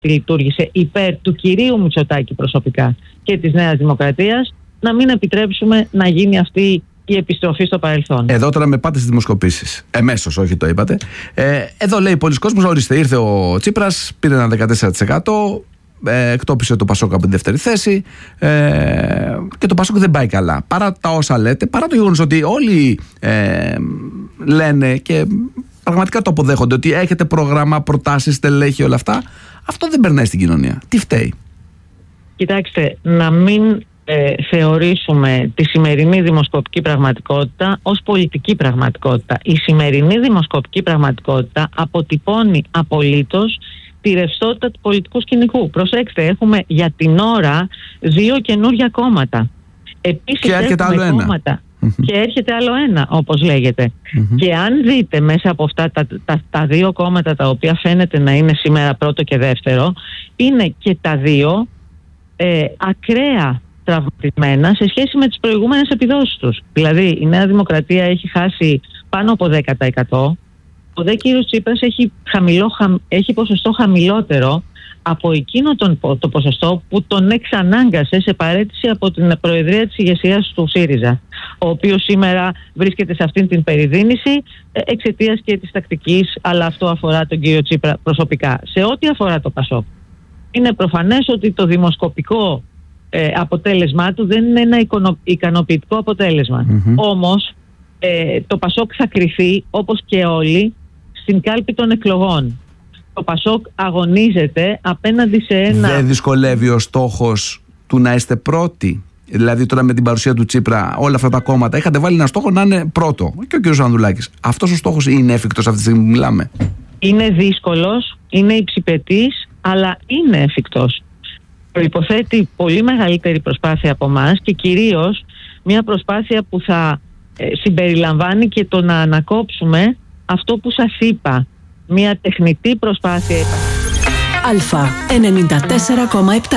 λειτουργήσε υπέρ του κυρίου Μητσοτάκη προσωπικά και της Νέας Δημοκρατίας, να μην επιτρέψουμε να γίνει αυτή η επιστροφή στο παρελθόν. Εδώ τώρα με πάτε στις δημοσκοπήσεις. Εμέσως, όχι το είπατε. Εδώ λέει πολλοί κόσμος, ορίστε, ήρθε ο Τσίπρας, πήρε ένα 14%, εκτόπισε το Πασόκ από τη δεύτερη θέση και το Πασόκ δεν πάει καλά. Παρά τα όσα λέτε, παρά το γεγονός ότι όλοι λένε και πραγματικά το αποδέχονται ότι έχετε πρόγραμμα, προτάσεις, στελέχη, όλα αυτά, αυτό δεν περνάει στην κοινωνία. Τι φταίει? Κοιτάξτε, να μην θεωρήσουμε τη σημερινή δημοσκοπική πραγματικότητα ως πολιτική πραγματικότητα. Η σημερινή δημοσκοπική πραγματικότητα αποτυπώνει απολύτως τη ρευστότητα του πολιτικού σκηνικού. Προσέξτε, έχουμε για την ώρα 2 καινούργια κόμματα. Επίσης και έρχεται άλλο ένα. Και έρχεται άλλο ένα, όπως λέγεται. Και αν δείτε μέσα από αυτά τα 2 κόμματα, τα οποία φαίνεται να είναι σήμερα πρώτο και δεύτερο, είναι και τα 2 ακραία τραυματισμένα σε σχέση με τις προηγούμενες επιδόσεις τους. Δηλαδή η Νέα Δημοκρατία έχει χάσει πάνω από 10%. Ο δε κύριος Τσίπρας έχει ποσοστό χαμηλότερο από εκείνο το ποσοστό που τον εξανάγκασε σε παραίτηση από την Προεδρία της ηγεσίας του ΣΥΡΙΖΑ, ο οποίος σήμερα βρίσκεται σε αυτήν την περιδίνηση εξαιτίας και της τακτικής, αλλά αυτό αφορά τον κύριο Τσίπρα προσωπικά. Σε ό,τι αφορά το ΠΑΣΟΚ, είναι προφανές ότι το δημοσκοπικό αποτέλεσμά του δεν είναι ένα ικανοποιητικό αποτέλεσμα. Όμως το ΠΑΣΟΚ θα κριθεί, όπως και όλοι, στην κάλπη των εκλογών. Το ΠΑΣΟΚ αγωνίζεται απέναντι σε ένα... Δεν δυσκολεύει ο στόχος του να είστε πρώτοι? Δηλαδή τώρα με την παρουσία του Τσίπρα όλα αυτά τα κόμματα είχατε βάλει ένα στόχο να είναι πρώτο, και ο κ. Ανδρουλάκης. Αυτός ο στόχος είναι εφικτός αυτή τη στιγμή που μιλάμε? Είναι δύσκολος, είναι υψηπετής, αλλά είναι εφικτός. Προϋποθέτει πολύ μεγαλύτερη προσπάθεια από εμάς και κυρίως μια προσπάθεια που θα συμπεριλαμβάνει και το να ανακόψουμε αυτό που σας είπα. Μια τεχνητή προσπάθεια. Αλφα 94,7.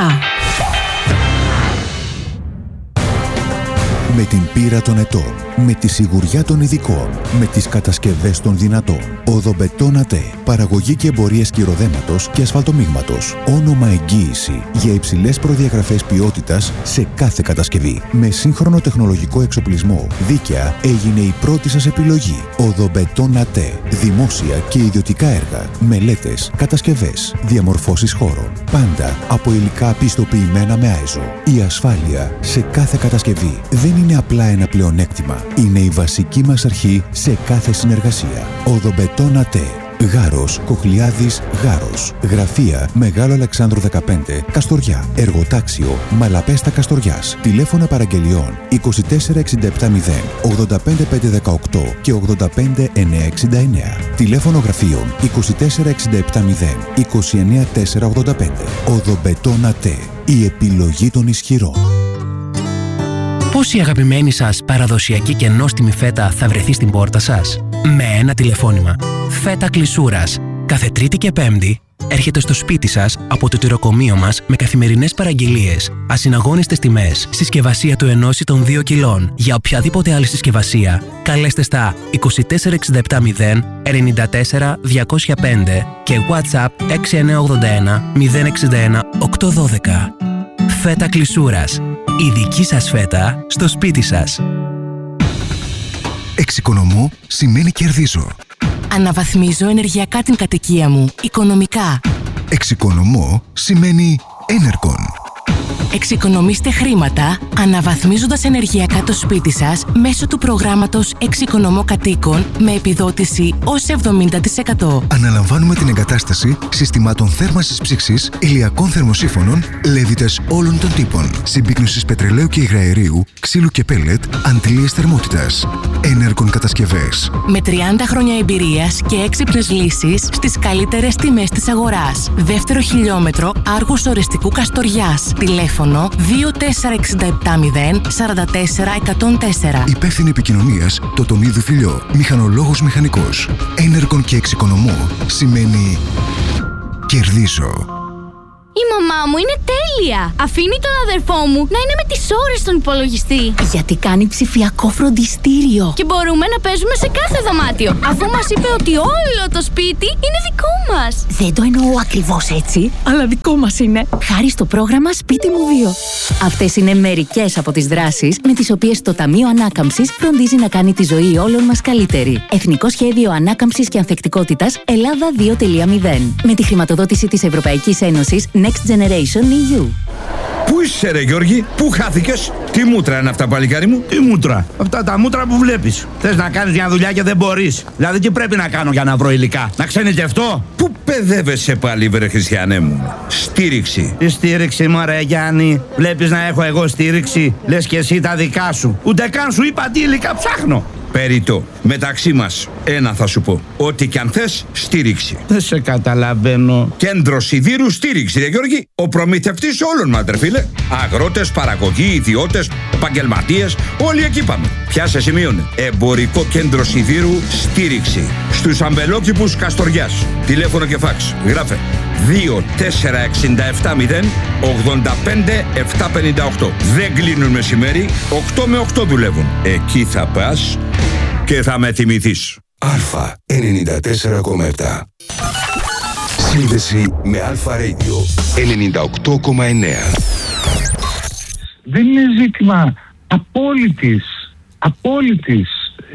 Με την πείρα των ετών, με τη σιγουριά των ειδικών, με τις κατασκευές των δυνατών. Οδομπετόν ΑΤΕ. Παραγωγή και εμπορίες κυροδέματος και ασφαλτομίγματος. Όνομα εγγύηση για υψηλές προδιαγραφές ποιότητας σε κάθε κατασκευή. Με σύγχρονο τεχνολογικό εξοπλισμό, δίκαια έγινε η πρώτη σας επιλογή. Οδομπετόν ΑΤΕ. Δημόσια και ιδιωτικά έργα, μελέτες, κατασκευές, διαμορφώσεις χώρων. Πάντα από υλικά πιστοποιημένα με ISO. Η ασφάλεια σε κάθε κατασκευή δεν είναι απλά ένα πλεονέκτημα. Είναι η βασική μας αρχή σε κάθε συνεργασία. Οδομπετόν ΑΤΕ. Γάρος, Κοχλιάδης, Γάρος. Γραφεία Μεγάλο Αλεξάνδρου 15, Καστοριά. Εργοτάξιο Μαλαπέστα Καστοριάς. Τηλέφωνα παραγγελιών 24670 85518 και 85969. Τηλέφωνο γραφείων 24670 29485. Οδομπετόν ΑΤΕ. Η επιλογή των ισχυρών. Πώς η αγαπημένη σας παραδοσιακή και νόστιμη φέτα θα βρεθεί στην πόρτα σας? Με ένα τηλεφώνημα. Φέτα Κλεισούρας. Κάθε Τρίτη και Πέμπτη έρχεται στο σπίτι σας από το τυροκομείο μας με καθημερινές παραγγελίες, ασυναγώνιστες τιμές, συσκευασία του 1 ή των 2 κιλών. Για οποιαδήποτε άλλη συσκευασία, καλέστε στα 24670 94 205 και WhatsApp 6981 061 812. Φέτα Κλεισούρας. Η δική σας φέτα στο σπίτι σας. Εξοικονομώ σημαίνει κερδίζω. Αναβαθμίζω ενεργειακά την κατοικία μου, οικονομικά. Εξοικονομώ σημαίνει Energon. Εξοικονομήστε χρήματα αναβαθμίζοντας ενεργειακά το σπίτι σας μέσω του προγράμματος Εξοικονομώ Κατοίκων με επιδότηση ως 70%. Αναλαμβάνουμε την εγκατάσταση συστημάτων θέρμανσης ψήξης, ηλιακών θερμοσύφωνων, λέβητες όλων των τύπων, συμπίκνωσης πετρελαίου και υγραερίου, ξύλου και πέλετ, αντλίες θερμότητας. Energon Κατασκευές. Με 30 χρόνια εμπειρίας και έξυπνες λύσεις στις καλύτερες τιμές της αγοράς. Δεύτερο χιλιόμετρο Άργους Ορεστικού Καστοριάς. Τηλέφωνο 24670 44 104. Υπεύθυνη επικοινωνίας Τοτονίδου Φιλιό. Μηχανολόγος μηχανικός. Energon και εξοικονομώ σημαίνει κερδίζω. Η μαμά μου είναι τέλεια. Αφήνει τον αδερφό μου να είναι με τις ώρες στον υπολογιστή. Γιατί κάνει ψηφιακό φροντιστήριο. Και μπορούμε να παίζουμε σε κάθε δωμάτιο, αφού μας είπε ότι όλο το σπίτι είναι δικό μας. Δεν το εννοώ ακριβώς έτσι, αλλά δικό μας είναι. Χάρη στο πρόγραμμα Σπίτι μου 2. Αυτές είναι μερικές από τις δράσεις με τις οποίες το Ταμείο Ανάκαμψης φροντίζει να κάνει τη ζωή όλων μας καλύτερη. Εθνικό Σχέδιο Ανάκαμψης και Ανθεκτικότητας Ελλάδα 2.0. Με τη χρηματοδότηση της Ευρωπαϊκής Ένωσης Next Generation EU. Πού είσαι ρε Γιώργη, πού χάθηκες, τι μούτρα είναι αυτά παλικάρι μου? Τι μούτρα? Αυτά τα μούτρα που βλέπεις. Θες να κάνεις μια δουλειά και δεν μπορείς. Δηλαδή τι πρέπει να κάνω για να βρω υλικά? Να ξενιτευτώ? Πού παιδεύεσαι πάλι βρε Χριστιανέ μου? Στήριξη. Τι στήριξη μωρέ Γιάννη? Βλέπεις να έχω εγώ στήριξη? Λες και εσύ τα δικά σου. Ούτε καν σου είπα τι υλικά ψάχνω. Περιττό. Μεταξύ μας, ένα θα σου πω. Ό,τι κι αν θες, στήριξη. Δεν σε καταλαβαίνω. Κέντρο Σιδήρου στήριξη, ρε Γιώργη. Ο προμηθευτής όλων μας, ρε φίλε. Αγρότες, παραγωγοί, ιδιώτες, επαγγελματίες, όλοι εκεί πάμε. Πιάσε σημείωνε. Εμπορικό Κέντρο Σιδήρου στήριξη. Στους αμπελόκηπους Καστοριάς. Τηλέφωνο και φάξ. Γράφε 24670 85 758. Δεν κλείνουν μεσημέρι, 8 με 8 δουλεύουν. Εκεί θα πας και θα με θυμηθείς. Αλφα 94,7. Σύνδεση με Αλφα Radio 98,9. Δεν είναι ζήτημα απόλυτης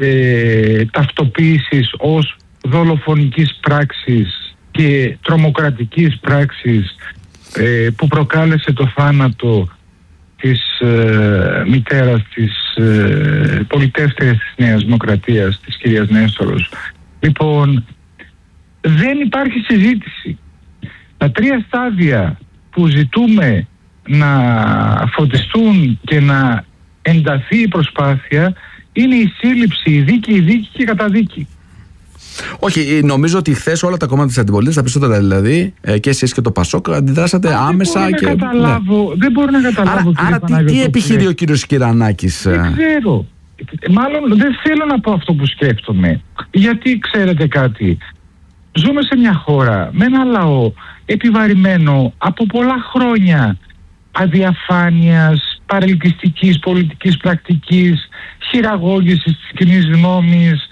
ταυτοποίησης ως δολοφονικής πράξης και τρομοκρατικής πράξης που προκάλεσε το θάνατο της μητέρας της πολιτεύτερης της Νέας Δημοκρατίας, της κυρίας Νέστορος. Λοιπόν, δεν υπάρχει συζήτηση. Τα 3 στάδια που ζητούμε να φωτιστούν και να ενταθεί η προσπάθεια είναι η σύλληψη, η δίκη και η καταδίκη. Όχι, νομίζω ότι χθες όλα τα κόμματα της αντιπολίτευσης, τα περισσότερα δηλαδή, και εσείς και το ΠΑΣΟΚ, αντιδράσατε άμεσα. Δεν μπορώ να καταλάβω. Άρα τι επιχειρεί ο κύριος Κυρανάκης? Δεν ξέρω. Μάλλον δεν θέλω να πω αυτό που σκέφτομαι. Γιατί ξέρετε κάτι, ζούμε σε μια χώρα με ένα λαό επιβαρημένο από πολλά χρόνια αδιαφάνειας, παρελκυστικής πολιτικής πρακτικής, χειραγώγησης της κοινής γνώμης,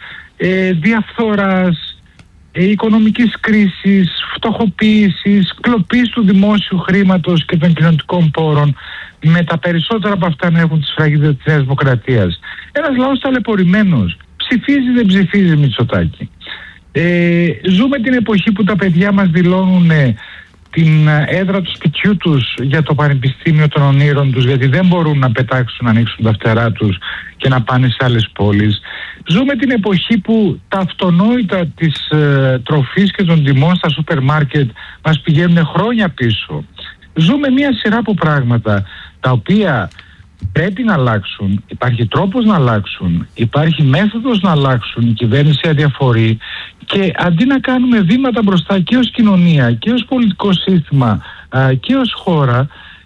διαφθοράς, οικονομικής κρίσης, φτωχοποίησης, κλοπής του δημόσιου χρήματος και των κοινωνικών πόρων, με τα περισσότερα από αυτά να έχουν τη σφραγίδα της Νέας Δημοκρατίας. Ένας λαός ταλαιπωρημένος, ψηφίζει δεν ψηφίζει Μητσοτάκη. Ζούμε την εποχή που τα παιδιά μας δηλώνουν την έδρα του σπιτιού τους για το πανεπιστήμιο των ονείρων τους, γιατί δεν μπορούν να πετάξουν, να ανοίξουν τα φτερά τους και να πάνε σε άλλες πόλεις. Ζούμε την εποχή που τα αυτονόητα της τροφής και των τιμών στα σούπερ μάρκετ μας πηγαίνουν χρόνια πίσω. Ζούμε μια σειρά από πράγματα τα οποία πρέπει να αλλάξουν, υπάρχει τρόπος να αλλάξουν, υπάρχει μέθοδος να αλλάξουν, η κυβέρνηση αδιαφορεί, και αντί να κάνουμε βήματα μπροστά και ως κοινωνία και ως πολιτικό σύστημα και ως χώρα,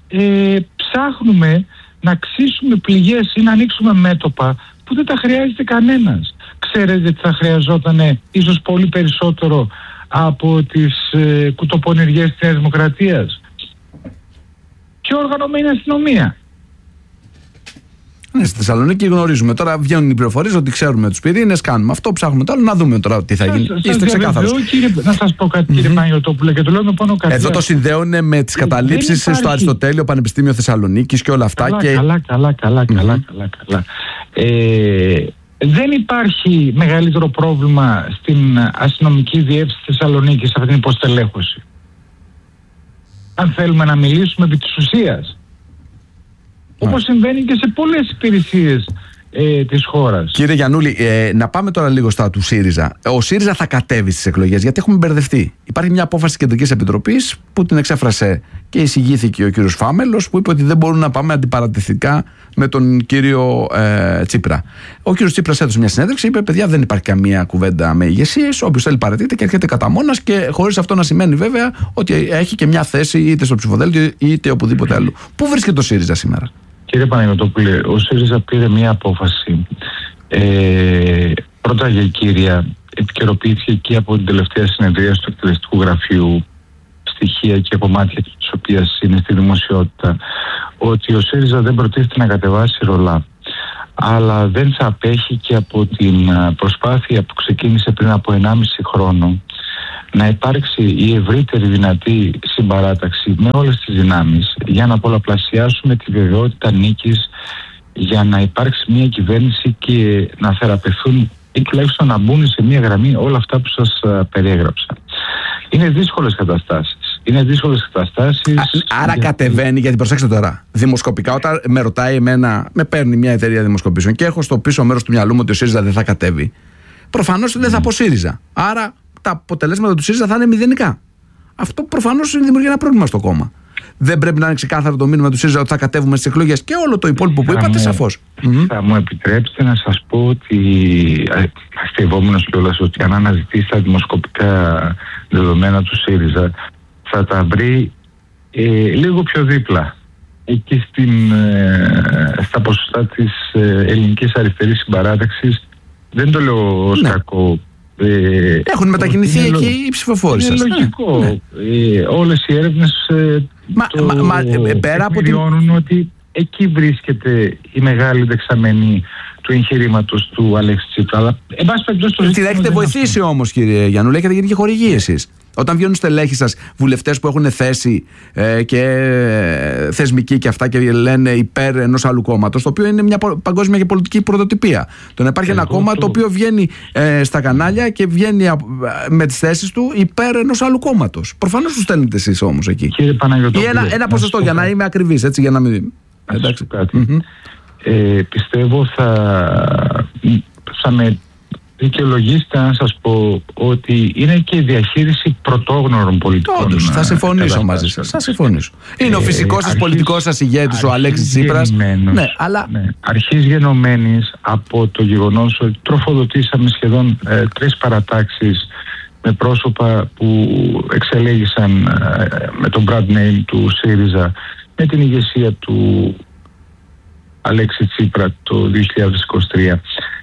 ψάχνουμε να ξύσουμε πληγές ή να ανοίξουμε μέτωπα που δεν τα χρειάζεται κανένας. Ξέρετε τι θα χρειαζόταν ίσως πολύ περισσότερο από τις κουτοπονηριές της Νέας Δημοκρατίας? Πιο οργανωμένη αστυνομία. Ναι, στη Θεσσαλονίκη γνωρίζουμε. Τώρα βγαίνουν οι πληροφορίες ότι ξέρουμε τους πυρήνες, κάνουμε αυτό, ψάχνουμε το άλλο, να δούμε τώρα τι θα γίνει. Είστε ξεκάθαρος. Να σας πω κάτι, κύριε Παναγιωτόπουλε, και το λέω με πόνο καρδιά. Εδώ το συνδέουν με τις καταλήψεις στο Αριστοτέλειο Πανεπιστήμιο Θεσσαλονίκης και όλα αυτά. Καλά. Δεν υπάρχει μεγαλύτερο πρόβλημα στην αστυνομική διεύθυνση Θεσσαλονίκης σε αυτήν την υποστελέχωση. Αν θέλουμε να μιλήσουμε επί της ουσίας. Όπως συμβαίνει και σε πολλές υπηρεσίες της χώρας. Κύριε Γιαννούλη, να πάμε τώρα λίγο στα του ΣΥΡΙΖΑ. Ο ΣΥΡΙΖΑ θα κατέβει στις εκλογές, γιατί έχουμε μπερδευτεί. Υπάρχει μια απόφαση της Κεντρικής Επιτροπής που την εξέφρασε και εισηγήθηκε ο κύριος Φάμελος, που είπε ότι δεν μπορούν να πάμε αντιπαρατηθικά με τον κύριο Τσίπρα. Ο κύριος Τσίπρας έδωσε μια συνέντευξη, είπε: παιδιά, δεν υπάρχει καμία κουβέντα με ηγεσίες. Όποιος θέλει παραιτείται και έρχεται κατά μόνας, και χωρίς αυτό να σημαίνει βέβαια ότι έχει και μια θέση είτε στο ψηφοδέλτιο είτε οπουδήποτε άλλο. Πού βρίσκεται το ΣΥΡΙΖΑ σήμερα? Κύριε Παναγιωτόπουλε, ο ΣΥΡΙΖΑ πήρε μια απόφαση. Πρώτα για κύρια, επικαιροποιήθηκε εκεί από την τελευταία συνεδρία του εκτελεστικού γραφείου στη στοιχεία και κομμάτια της οποίας είναι στη δημοσιότητα, ότι ο ΣΥΡΙΖΑ δεν προτίθεται να κατεβάσει ρολά, αλλά δεν θα απέχει και από την προσπάθεια που ξεκίνησε πριν από 1,5 χρόνο να υπάρξει η ευρύτερη δυνατή συμπαράταξη με όλες τις δυνάμεις για να πολλαπλασιάσουμε τη βεβαιότητα νίκης, για να υπάρξει μια κυβέρνηση και να θεραπευθούν ή τουλάχιστον να μπουν σε μια γραμμή όλα αυτά που σας περιέγραψα. Είναι δύσκολες καταστάσεις. Άρα κατεβαίνει, γιατί προσέξτε τώρα, δημοσκοπικά, όταν με ρωτάει εμένα, με παίρνει μια εταιρεία δημοσκοπήσεων και έχω στο πίσω μέρος του μυαλού μου ότι ο ΣΥΡΙΖΑ δεν θα κατέβει, προφανώς δεν θα πω ΣΥΡΙΖΑ. Άρα τα αποτελέσματα του ΣΥΡΙΖΑ θα είναι μηδενικά. Αυτό προφανώς δημιουργεί ένα πρόβλημα στο κόμμα. Δεν πρέπει να είναι ξεκάθαρο το μήνυμα του ΣΥΡΙΖΑ ότι θα κατέβουμε στις εκλογές και όλο το υπόλοιπο που είπατε, σαφώς. Θα μου επιτρέψετε να σας πω ότι, αστευόμενος κιόλας, ότι αν αναζητήσει τα δημοσκοπικά δεδομένα του ΣΥΡΙΖΑ θα τα βρει λίγο πιο δίπλα. Εκεί στα ποσοστά της ελληνικής αριστερής συμπαράταξης, δεν το λέω ως κακό. Έχουν μετακινηθεί εκεί οι ψηφοφόροι σας. Είναι λογικό. Όλες οι έρευνες επιβεβαιώνουν ότι εκεί βρίσκεται η μεγάλη δεξαμενή του εγχειρήματος του Αλέξη Τσίπρα. Αλλά εν πάση περιπτώσει την έχετε βοηθήσει όμως, κύριε Γιαννούλη, έχετε γίνει και χορηγοί εσείς. Όταν βγαίνουν στελέχοι σας, βουλευτές που έχουν θέση και θεσμικοί και αυτά και λένε υπέρ ενός άλλου κόμματος, το οποίο είναι μια παγκόσμια και πολιτική πρωτοτυπία. Το να υπάρχει ένα κόμμα το οποίο βγαίνει στα κανάλια και βγαίνει με τις θέσεις του υπέρ ενός άλλου κόμματος. Προφανώς τους στέλνετε εσείς όμως εκεί. Κύριε Παναγιωτόπουλε, ή ένα ποσοστό για να είμαι ακριβής, έτσι, για να μην. Εντάξει. Πιστεύω θα με δικαιολογήσετε αν σας πω ότι είναι και η διαχείριση πρωτόγνωρων πολιτικών. Όντως, θα συμφωνήσω μαζί σας. Θα συμφωνήσω. Είναι ο φυσικός σας πολιτικός σας ηγέτης, ο Αλέξης Τσίπρας. Ναι, αλλά αρχής γενομένης από το γεγονός ότι τροφοδοτήσαμε σχεδόν 3 παρατάξεις με πρόσωπα που εξελέγησαν με τον brand name του ΣΥΡΙΖΑ, με την ηγεσία του Αλέξη Τσίπρα το 2023.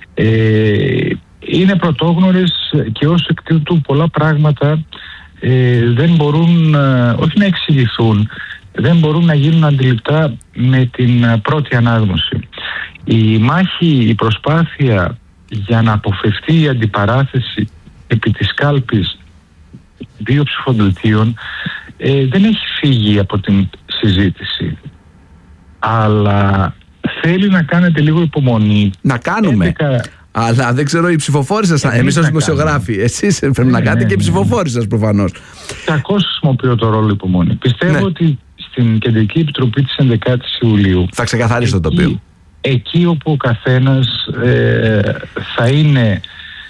Είναι πρωτόγνωρες και ως εκ τούτου πολλά πράγματα δεν μπορούν όχι να εξηγηθούν, δεν μπορούν να γίνουν αντιληπτά με την πρώτη ανάγνωση. Η μάχη, η προσπάθεια για να αποφευθεί η αντιπαράθεση επί της κάλπης 2 ψηφοδελτίων δεν έχει φύγει από την συζήτηση, αλλά θέλει να κάνετε λίγο υπομονή. Να κάνουμε. Αλλά δεν ξέρω οι ψηφοφόροι σας, εμείς ως δημοσιογράφοι, εσείς πρέπει να κάνετε και οι ψηφοφόροι σας προφανώς. Κακώς χρησιμοποιώ το ρόλο υπομονή. Πιστεύω ότι στην Κεντρική Επιτροπή της 11ης Ιουλίου θα ξεκαθαρίσει το τοπίο. Εκεί όπου ο καθένας θα είναι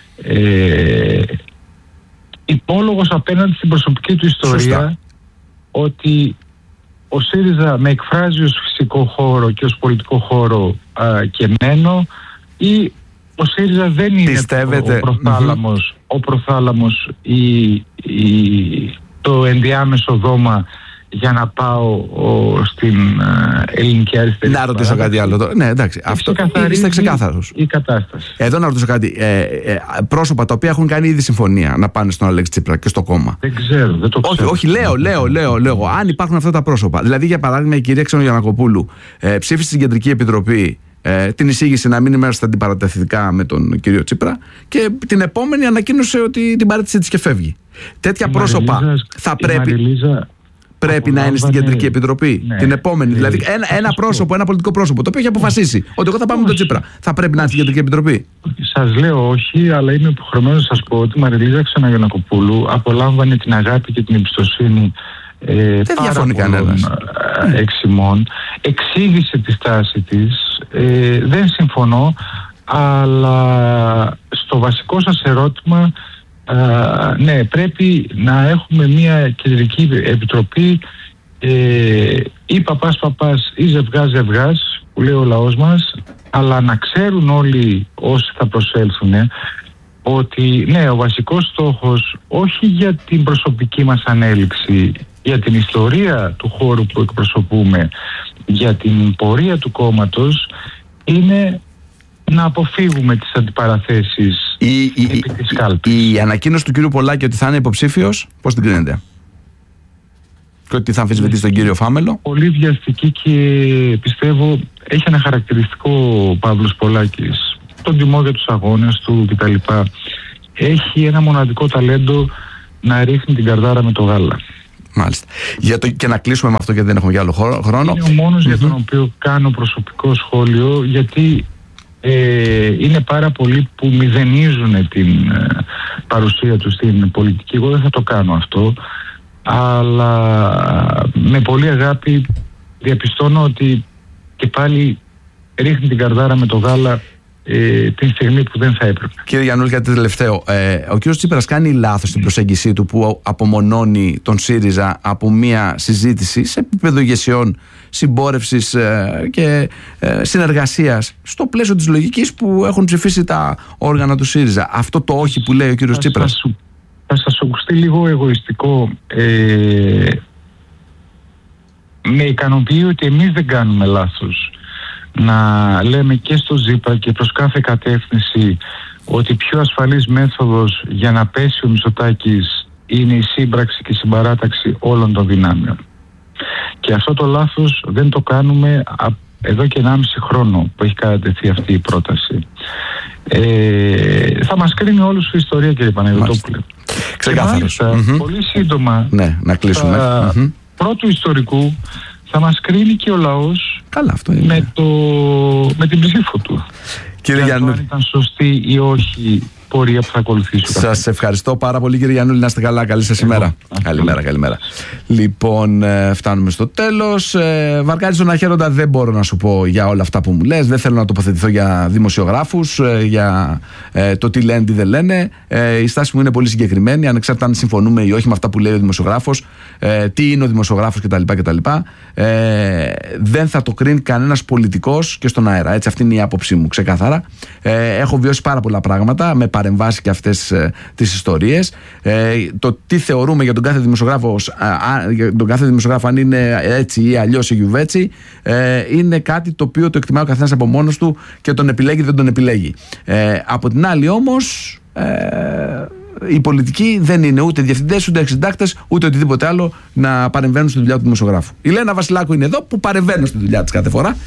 υπόλογος απέναντι στην προσωπική του ιστορία. Σωστά. Ότι ο ΣΥΡΙΖΑ με εκφράζει ως φυσικό χώρο και ως πολιτικό χώρο και μένω, ή ο ΣΥΡΙΖΑ δεν είναι ο προθάλαμος ή το ενδιάμεσο δώμα για να πάω στην ελληνική αριστερή. Να ρωτήσω κάτι άλλο τώρα. Ναι, εντάξει. Αυτό είστε ξεκάθαρος. Η κατάσταση. Εδώ να ρωτήσω κάτι. Πρόσωπα τα οποία έχουν κάνει ήδη συμφωνία να πάνε στον Αλέξη Τσίπρα και στο κόμμα. Δεν ξέρω, δεν το ξέρω. Όχι, λέω. Αν υπάρχουν αυτά τα πρόσωπα. Δηλαδή, για παράδειγμα, η κυρία Ξενογιαννακοπούλου ψήφισε στην Κεντρική Επιτροπή την εισήγηση να μην ημέρα στα αντιπαρατεθνικά με τον κύριο Τσίπρα και την επόμενη ανακοίνωσε ότι την παρέτησε της και φεύγει. Τέτοια πρόσωπα θα πρέπει να είναι στην Κεντρική Επιτροπή την επόμενη. Δηλαδή, ένα πρόσωπο, ένα πολιτικό πρόσωπο, το οποίο έχει αποφασίσει ότι εγώ θα πάω με τον Τσίπρα, θα πρέπει να είναι στην Κεντρική Επιτροπή. Σας λέω όχι, αλλά είμαι υποχρεωμένος να σας πω ότι η Μαριλίζα Ξενογιαννακοπούλου απολάμβανε την αγάπη και την εμπιστοσύνη δεν διαφωνεί κανένας εξημών. Εξήγησε τη στάση της. Δεν συμφωνώ, αλλά στο βασικό σας ερώτημα, ναι, πρέπει να έχουμε μια Κεντρική Επιτροπή ή παπάς ή ζευγάς που λέει ο λαός μας, αλλά να ξέρουν όλοι όσοι θα προσέλθουν ότι ναι, ο βασικός στόχος όχι για την προσωπική μας ανέλυξη, για την ιστορία του χώρου που εκπροσωπούμε, για την πορεία του κόμματος, είναι να αποφύγουμε τις αντιπαραθέσεις επί της κάλπης. Η ανακοίνωση του κύριου Πολάκη ότι θα είναι υποψήφιος, πώς την κρίνετε? Και ότι θα αμφισβητήσει τον κύριο Φάμελο. Πολύ βιαστική και πιστεύω έχει ένα χαρακτηριστικό ο Παύλος Πολάκης. Τον τιμώ για τους αγώνες του κτλ. Έχει ένα μοναδικό ταλέντο να ρίχνει την καρδάρα με το γάλα. Μάλιστα. Και να κλείσουμε με αυτό, γιατί δεν έχουμε για άλλο χρόνο. Είναι ο μόνος για τον οποίο κάνω προσωπικό σχόλιο, γιατί είναι πάρα πολλοί που μηδενίζουν την παρουσία του στην πολιτική. Εγώ δεν θα το κάνω αυτό, αλλά με πολύ αγάπη διαπιστώνω ότι και πάλι ρίχνει την καρδάρα με το γάλα την στιγμή που δεν θα έπρεπε. Κύριε Γιαννούλη, κάτι τελευταίο. Ο κύριος Τσίπρας κάνει λάθος στην προσέγγιση του που απομονώνει τον ΣΥΡΙΖΑ από μια συζήτηση σε επίπεδο ηγεσιών, συμπόρευσης και συνεργασίας στο πλαίσιο της λογικής που έχουν ψηφίσει τα όργανα του ΣΥΡΙΖΑ. Αυτό το όχι που λέει ο κύριος Τσίπρας. Θα σας ακουστεί λίγο εγωιστικό. Με ικανοποιεί ότι εμείς δεν κάνουμε λάθος να λέμε και στο Τσίπρα και προς κάθε κατεύθυνση ότι η πιο ασφαλής μέθοδος για να πέσει ο Μητσοτάκης είναι η σύμπραξη και η συμπαράταξη όλων των δυνάμεων. Και αυτό το λάθος δεν το κάνουμε εδώ και 1,5 χρόνο που έχει κατατεθεί αυτή η πρόταση. Θα μας κρίνει όλους η ιστορία, κύριε Παναγιωτόπουλε. Ξεκάθαρος. Πολύ σύντομα, να κλείσουμε. Πρώτου ιστορικού θα μας κρίνει και ο λαός. Καλά, αυτό είναι. Με την ψήφο του. Κύριε Γιαννούλη, αν ήταν σωστή ή όχι πορεία που θα ακολουθήσει. Σας ευχαριστώ πάρα πολύ, κύριε Γιαννούλη. Να είστε καλά. Καλή σας ημέρα. Καλημέρα. Λοιπόν, φτάνουμε στο τέλος. Βαρκάρη Αχέροντα, δεν μπορώ να σου πω για όλα αυτά που μου λες. Δεν θέλω να τοποθετηθώ για δημοσιογράφους, για το τι λένε, τι δεν λένε. Η στάση μου είναι πολύ συγκεκριμένη, ανεξάρτητα αν συμφωνούμε ή όχι με αυτά που λέει ο δημοσιογράφος, τι είναι ο δημοσιογράφος κτλ. Δεν θα το κρίνει κανένας πολιτικός και στον αέρα. Έτσι, αυτή είναι η άποψή μου, ξεκάθαρα. Έχω βιώσει πάρα πολλά πράγματα με παρεμβάσει και αυτές τις ιστορίες. Το τι θεωρούμε για τον κάθε δημοσιογράφο, αν είναι έτσι ή αλλιώς ή γιουβέτσι, είναι κάτι το οποίο το εκτιμάει ο καθένας από μόνος του και τον επιλέγει, δεν τον επιλέγει. Από την άλλη όμως, οι πολιτικοί δεν είναι ούτε διευθυντές, ούτε εξυντάκτες, ούτε οτιδήποτε άλλο να παρεμβαίνουν στη δουλειά του δημοσιογράφου. Η Λένα Βασιλάκου είναι εδώ που παρεμβαίνουν στη δουλειά της κάθε φορά.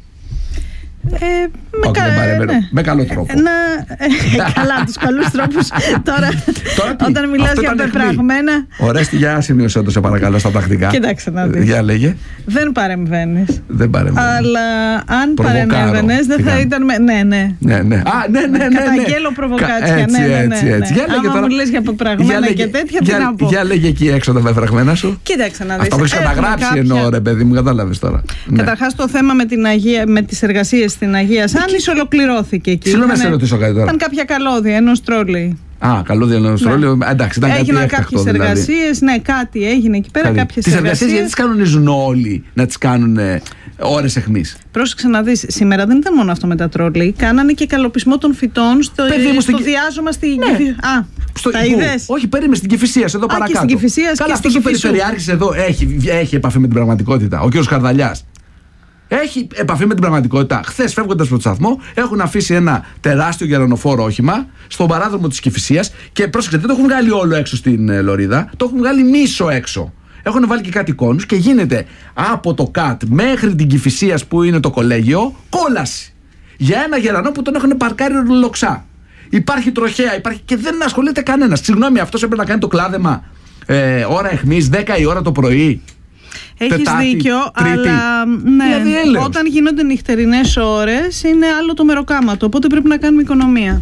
Με καλό τρόπο. Καλά, τους καλούς τρόπους. Τώρα όταν μιλάς για πεπραγμένα. Ωραία, για σημείωσέ το, σε παρακαλώ, στα πρακτικά. Κοίταξε να δεις. Για λέγε. Δεν παρεμβαίνεις. Αλλά αν παρεμβαίνεις δεν θα ήταν. Ναι. Καταγγέλλω προβοκάτσια. Έτσι. Άμα μου λες για πεπραγμένα και τέτοια, τι να πω. Για λέγε εκεί έξω τα πεπραγμένα σου. Κοίταξε να δεις. Αυτό που έχεις καταγράψει εννοώ, ρε παιδί μου, κατάλαβες τώρα. Καταρχάς το θέμα με τις εργασίες στην Αγία Σάνης ολοκληρώθηκε εκεί. Συγγνώμη να σε ρωτήσω κάτι τώρα. Ήταν κάποια καλώδια ενός τρόλεϊ. Καλώδια ενός τρόλεϊ. Εντάξει, ήταν κάτι έκτακτο. Κάποιες εργασίες, κάτι έγινε εκεί πέρα. Τις εργασίες γιατί τις κανονίζουν όλοι να τις κάνουν ώρες εχμής? Πρόσεξε να δεις, σήμερα δεν ήταν μόνο αυτό με τα τρόλεϊ. Κάνανε και καλοπισμό των φυτών στο διάζωμα στην Κηφισίας. Τα είδες? Όχι, περίμενε, στην Κηφισίας, εδώ παρακάτω. Και στην Κηφισίας. Καλά, αυτός ο περιφερειάρχης εδώ έχει επαφή με την πραγματικότητα. Ο κ. Χαρδαλιάς έχει επαφή με την πραγματικότητα. Χθες, φεύγοντας από το σταθμό, έχουν αφήσει ένα τεράστιο γερανοφόρο όχημα στον παράδρομο της Κηφισίας και πρόσεξε, δεν το έχουν βγάλει όλο έξω στην λωρίδα, το έχουν βγάλει μίσο έξω. Έχουν βάλει και κάτι εικόνους και γίνεται από το ΚΑΤ μέχρι την Κηφισίας που είναι το κολέγιο κόλαση. Για ένα γερανό που τον έχουν παρκάρει ορλοξά. Υπάρχει τροχέα, υπάρχει και δεν ασχολείται κανένας. Συγγνώμη, αυτός έπρεπε να κάνει το κλάδεμα ώρα αιχμής, 10 η ώρα το πρωί. Έχεις δίκιο, αλλά ναι, όταν γίνονται νυχτερινές ώρες είναι άλλο το μεροκάματο, οπότε πρέπει να κάνουμε οικονομία.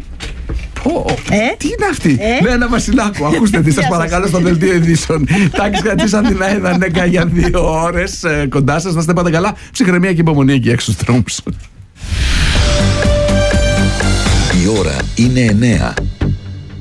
Τι είναι αυτή? Λένα Βασιλάκου, ακούστε τι, σας παρακαλώ, στο δελτίο ειδήσεων. Τάκης Κρατής, Αθηνά, Νέκα για 2 ώρες κοντά σας. Να είστε πάντα καλά. Ψυχραιμία και υπομονή εκεί έξω στους δρόμους. Η ώρα είναι 9.